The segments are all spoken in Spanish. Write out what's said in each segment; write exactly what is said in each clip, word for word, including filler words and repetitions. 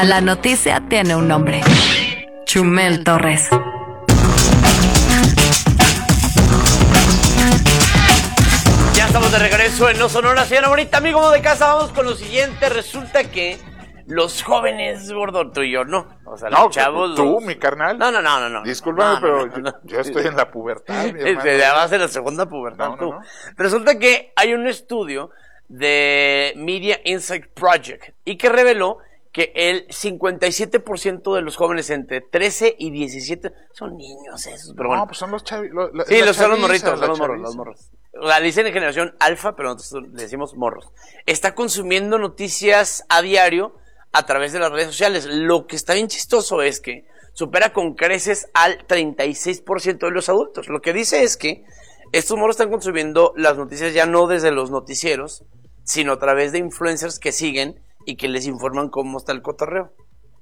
La noticia tiene un nombre. Chumel Torres. Ya estamos de regreso en No Sonora, señora bonita, amigo de casa. Vamos con lo siguiente. Resulta que los jóvenes, gordo, tú y yo, no. O sea, no, los chavos. Tú, los... mi carnal. No, no, no, no. no Discúlpame, no, no, pero no, no, no. Yo, yo estoy en la pubertad. Mi hermano. Ya vas en la segunda pubertad, no, tú. No, no. Resulta que hay un estudio de Media Insight Project y que reveló que el cincuenta y siete por ciento de los jóvenes entre trece y diecisiete son niños esos, pero bueno. No, pues son los chavi, lo, la, sí, la los son los chaviza, morritos, son los morros, los morros. La dicen en generación alfa, pero nosotros le decimos morros. Está consumiendo noticias a diario a través de las redes sociales. Lo que está bien chistoso es que supera con creces al treinta y seis por ciento de los adultos. Lo que dice es que estos morros están consumiendo las noticias ya no desde los noticieros, sino a través de influencers que siguen y que les informan cómo está el cotorreo.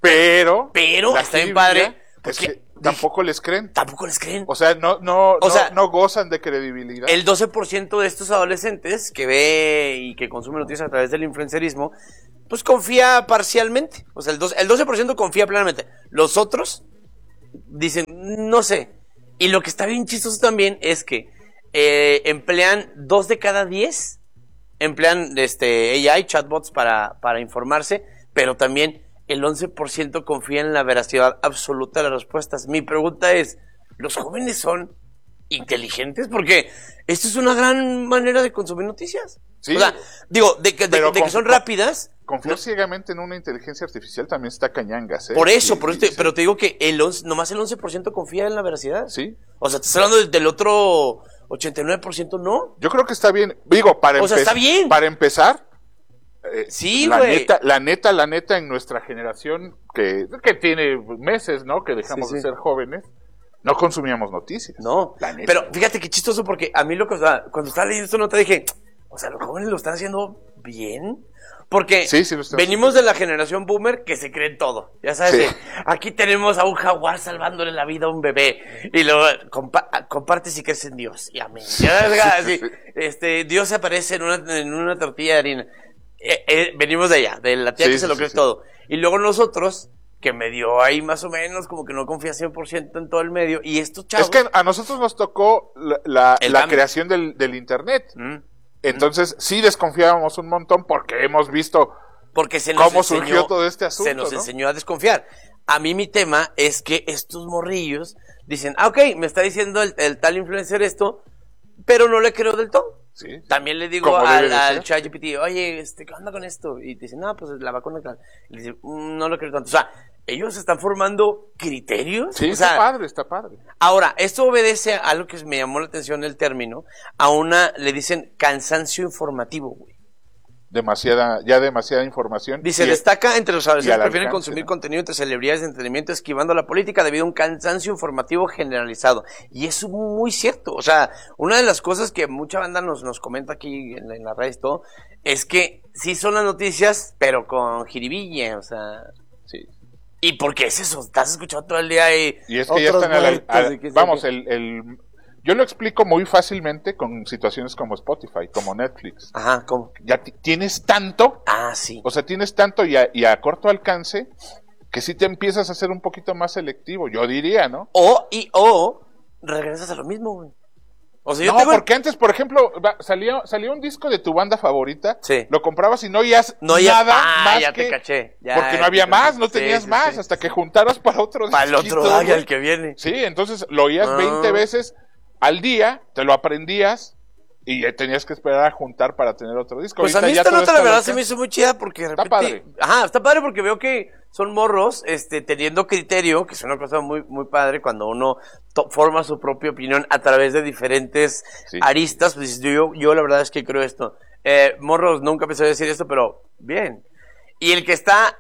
Pero, pero está bien padre. Es que tampoco les creen. Tampoco les creen. O sea, no, no, o no, sea, no gozan de credibilidad. El doce por ciento de estos adolescentes que ve y que consume noticias a través del influencerismo, pues confía parcialmente. O sea, el doce, el doce por ciento confía plenamente. Los otros dicen, no sé. Y lo que está bien chistoso también es que eh, emplean dos de cada diez emplean este A I, chatbots para, para informarse, pero también el once por ciento confía en la veracidad absoluta de las respuestas. Mi pregunta es, ¿los jóvenes son inteligentes? Porque esto es una gran manera de consumir noticias. Sí, o sea, digo, de que, de, de que son rápidas. Confiar ¿no? ciegamente en una inteligencia artificial también está cañangas, ¿eh? Por eso, sí, por eso sí, te, pero te digo que el once, nomás el once por ciento confía en la veracidad. Sí. O sea, te estás hablando del, del otro ochenta y nueve por ciento no. Yo creo que está bien. Digo, para, o sea, está bien. para empezar, eh, sí, la güey. neta, la neta, la neta, en nuestra generación, que, que tiene meses, ¿no? Que dejamos sí, sí. de ser jóvenes, no consumíamos noticias. No, la neta. Pero fíjate qué chistoso, porque a mí lo que, o sea, cuando estaba leyendo esto, no te dije, o sea, los jóvenes lo están haciendo bien. Porque sí, sí, venimos de la generación boomer que se cree todo. Ya sabes, sí. aquí tenemos a un jaguar salvándole la vida a un bebé. Y luego compa comparte si crees en Dios. Y amén. Ya sabes, sí. este, Dios se aparece en una, en una tortilla de harina. Eh, eh, venimos de allá, de la tía sí, que se lo sí, cree sí. todo. Y luego nosotros, que medio ahí más o menos, como que no confía cien por ciento en todo el medio. Y estos chavos... Es que a nosotros nos tocó la, la, la creación del, del internet. ¿Mm? Entonces, sí desconfiábamos un montón porque hemos visto porque se nos cómo enseñó, surgió todo este asunto. Se nos ¿no? enseñó a desconfiar. A mí mi tema es que estos morrillos dicen, ah, ok, me está diciendo el, el tal influencer esto, pero no le creo del todo. Sí. También le digo al, al ChatGPT, oye, este, ¿qué onda con esto? Y te dicen, no, pues la vacuna tal. Y le dicen, mm, no lo creo tanto. O sea, ellos están formando criterios. Sí, o sea, está padre, está padre. Ahora, esto obedece a algo que me llamó la atención el término, a una, le dicen cansancio informativo, güey. Demasiada, ya demasiada información. Dice, destaca entre los adolescentes que prefieren alcance, consumir ¿no? contenido entre celebridades de entretenimiento esquivando la política debido a un cansancio informativo generalizado. Y eso es muy cierto. O sea, una de las cosas que mucha banda nos, nos comenta aquí en, en las redes todo, es que sí son las noticias, pero con jiribilla, o sea... Sí. ¿Y por qué es eso? Estás escuchando todo el día y... Y es que ya están al, al, vamos, el, el... Yo lo explico muy fácilmente con situaciones como Spotify, como Netflix. Ajá, ¿cómo? Ya tienes tanto. Ah, sí. O sea, tienes tanto y a, y a corto alcance que sí te empiezas a ser un poquito más selectivo, yo diría, ¿no? O, y, o, regresas a lo mismo, güey. O sea, yo no, tengo... porque antes, por ejemplo, salía, salía un disco de tu banda favorita, sí. lo comprabas y no oías no nada ah, más ya que... te caché. Ya, porque no había más, no tenías sí, sí, más, sí, hasta sí. que juntaras para otro para el otro día, el que viene. Sí, entonces lo oías ah. veinte veces al día, te lo aprendías y tenías que esperar a juntar para tener otro disco. Pues ahorita a mí esta nota la verdad se me hizo muy chida porque de está repente, padre. Ajá, está padre porque veo que son morros este, teniendo criterio, que es una cosa muy, muy padre cuando uno forma su propia opinión a través de diferentes sí. aristas. Pues yo, yo la verdad es que creo esto. Eh, morros, nunca pensé decir esto, pero bien. Y el que está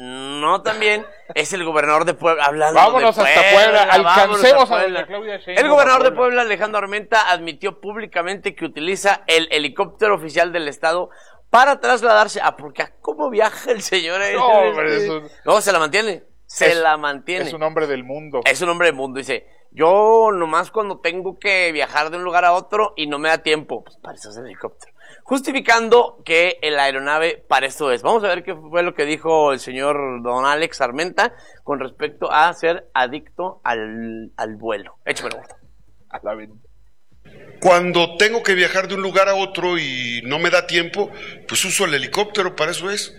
no tan bien es el gobernador de Puebla, hablando vámonos de Puebla. hasta Puebla, alcancemos a, Puebla. a Claudia Sheinbaum. El gobernador de Puebla, Alejandro Armenta, admitió públicamente que utiliza el helicóptero oficial del estado para trasladarse a, porque a cómo viaja el señor ahí. No, hombre, eso... no, se la mantiene, se es, la mantiene. Es un hombre del mundo. Es un hombre del mundo, dice, yo nomás cuando tengo que viajar de un lugar a otro y no me da tiempo, pues para eso es el helicóptero. justificando que la aeronave para esto es. Vamos a ver qué fue lo que dijo el señor don Alex Armenta con respecto a ser adicto al, al vuelo. Échame gordo. A la venta. Cuando tengo que viajar de un lugar a otro y no me da tiempo, pues uso el helicóptero, para eso es.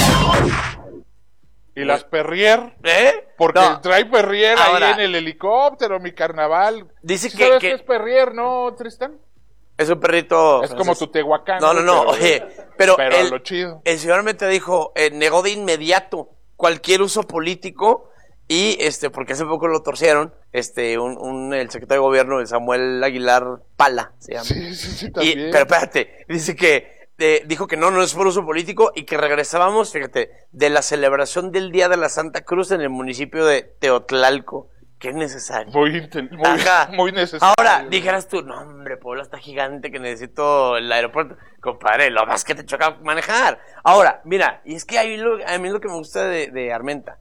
¿Y las Perrier? ¿Eh? Porque No. trae Perrier Ahora, ahí en el helicóptero, mi carnaval. Dice ¿Sí que- ¿Sabes que- qué es Perrier, no, Tristan? Es un perrito. Es como tu Tehuacán. No, no, no. Pero, Oye, pero, pero el, lo chido. el señor Armenta dijo, eh, negó de inmediato cualquier uso político y, este, porque hace poco lo torcieron, este, un, un el secretario de gobierno, el Samuel Aguilar Pala, se llama. Sí, sí, sí, Y, también. pero espérate, dice que eh, dijo que no, no es por uso político y que regresábamos, fíjate, de la celebración del Día de la Santa Cruz en el municipio de Teotlalco. Que es necesario. Muy, inten- muy, Ajá. muy necesario. Ahora, dijeras tú, no hombre, Puebla está gigante que necesito el aeropuerto. Compadre, lo más que te choca manejar. Ahora, mira, y es que a mí lo, a mí lo que me gusta de, de Armenta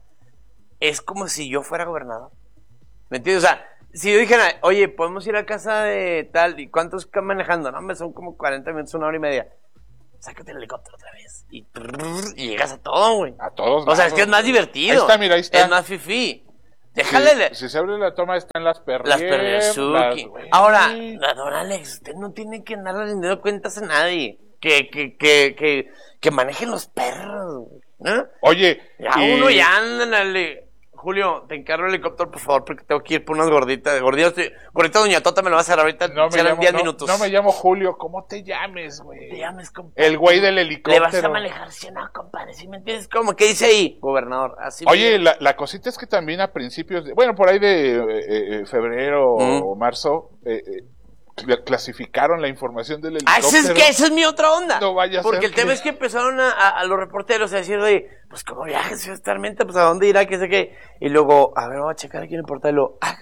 es como si yo fuera gobernador. ¿Me entiendes? O sea, si yo dijera, oye, podemos ir a casa de tal, ¿y cuántos están manejando? No, hombre, son como cuarenta minutos, una hora y media. Sácate el helicóptero otra vez. Y, y llegas a todo, güey. A todos O sea, es lados, que es más güey. divertido. Ahí está, mira, ahí está. Es más fifí. Déjale. Si, si se abre la toma, están las Perrier. Las Perrier-Suki. las- güey. Ahora, la- don Alex, usted no tiene que andar rindiendo cuentas a nadie. Que, que, que, que, que manejen los perros, güey, ¿no? Oye, Ya y- uno ya ándale. Julio, te encargo el helicóptero, por favor, porque tengo que ir por unas gorditas. Gorditas, gordita Doña Tota me lo vas a hacer ahorita. No me, serán llamo, diez no, minutos. no me llamo Julio, ¿cómo te llames, güey? Te llames, compadre. El güey del helicóptero. Le vas a manejar, si no, compadre, ¿sí me entiendes? ¿Cómo? ¿Qué dice ahí, gobernador? Así Oye, me- la, la cosita es que también a principios, de, bueno, por ahí de eh, eh, febrero Mm. o marzo, eh, eh, cl- clasificaron la información del Ah, helicóptero. esa es, que esa es mi otra onda. No vaya a Porque ser el tema que- es que empezaron a, a, a los reporteros a decir, oye, pues cómo viaja señor Armenta, pues a dónde irá, qué sé qué. Y luego, a ver, vamos a checar aquí en el portal, y luego, ah,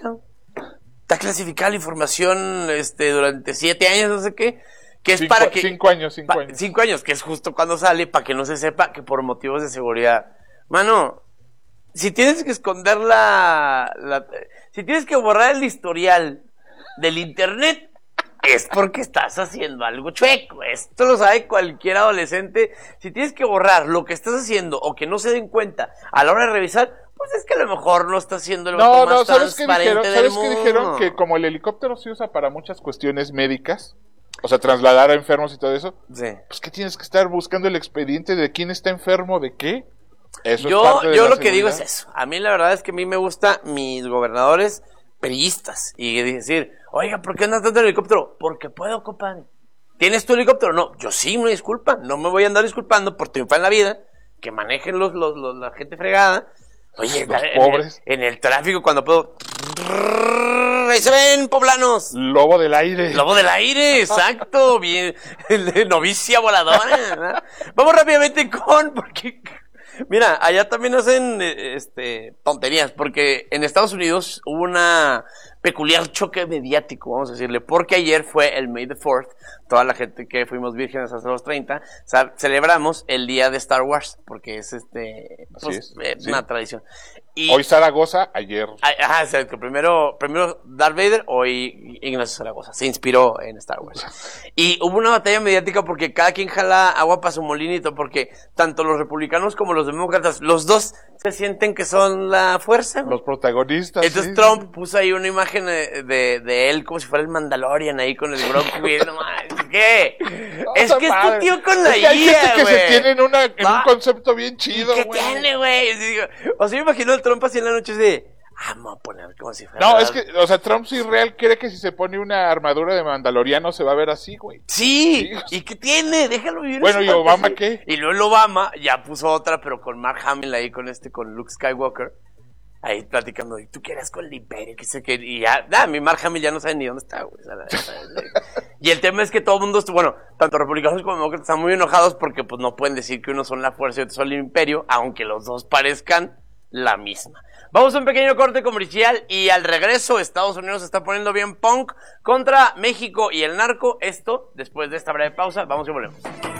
está clasificada la información este, durante siete años, no sé qué, que es Cinco- para que... cinco años, cinco pa- años. Cinco años, que es justo cuando sale, para que no se sepa que por motivos de seguridad. Mano, si tienes que esconder la, la... Si tienes que borrar el historial del internet, es porque estás haciendo algo chueco. Esto lo sabe cualquier adolescente. Si tienes que borrar lo que estás haciendo o que no se den cuenta a la hora de revisar, pues es que a lo mejor no está haciendo lo No, más no, ¿sabes qué transparente dijeron? del ¿Sabes qué mundo. dijeron? Que como el helicóptero se usa para muchas cuestiones médicas, o sea, trasladar a enfermos y todo eso, Sí. pues que tienes que estar buscando el expediente de quién está enfermo, de qué. Eso es Yo, parte de yo la lo que digo es seguridad. eso. A mí la verdad es que a mí me gustan mis gobernadores periodistas. Y decir, oiga, ¿por qué andas tanto en helicóptero? Porque puedo, compadre. ¿Tienes tu helicóptero? No, yo sí, una disculpa. No me voy a andar disculpando por triunfar en la vida. Que manejen los, los, los- la gente fregada. Oye, Los en, pobres. El, en el tráfico cuando puedo... Ahí se ven, poblanos. Lobo del aire. Lobo del aire, exacto. Bien, novicia voladora, ¿no? Vamos rápidamente con, porque, mira, allá también hacen eh, este tonterías, porque en Estados Unidos hubo una peculiar choque mediático, vamos a decirle, porque ayer fue el May the fourth, toda la gente que fuimos vírgenes hasta los treinta, o sea, celebramos el día de Star Wars, porque es este pues, es, eh, sí. una tradición. Y, Hoy Zaragoza, ayer. Ah, Ajá, exacto. Primero, primero Darth Vader, hoy Ignacio Zaragoza. Se inspiró en Star Wars. Y hubo una batalla mediática porque cada quien jala agua para su molinito, porque tanto los republicanos como los demócratas, los dos se sienten que son la fuerza. Los protagonistas. Entonces sí. Trump puso ahí una imagen de, de, de él como si fuera el Mandalorian ahí con el Grogu. Y no mames, ¿qué? No, es está que padre. es tu tío con la Es que hay I A, gente que güey. se tienen una, en Va. un concepto bien chido, ¿Qué güey. tiene, güey? Y digo, o sea, yo me imagino el Trump así en la noche de, ah, vamos a poner como si fuera... No, es que, o sea, Trump sí real cree que si se pone una armadura de mandaloriano se va a ver así, güey. Sí, Sí. ¿y qué tiene? Déjalo vivir. Bueno, su ¿y Obama fantasía. qué? Y luego el Obama ya puso otra, pero con Mark Hamill ahí, con este, con Luke Skywalker, ahí platicando, ¿y tú qué eras con el imperio? ¿Qué sé qué? Y ya, ah, mi Mark Hamill ya no sabe ni dónde está, güey. O sea, la- la- y el tema es que todo el mundo, estuvo- bueno, tanto republicanos como demócratas están muy enojados porque pues no pueden decir que unos son la fuerza y otros son el imperio, aunque los dos parezcan la misma. Vamos a un pequeño corte comercial y al regreso Estados Unidos se está poniendo bien punk contra México y el narco. Esto, después de esta breve pausa, vamos y volvemos.